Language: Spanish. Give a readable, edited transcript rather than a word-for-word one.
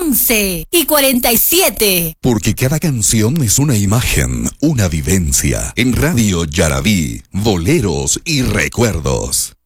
11:47. Porque cada canción es una imagen, una vivencia. En Radio Yarabí, boleros y recuerdos.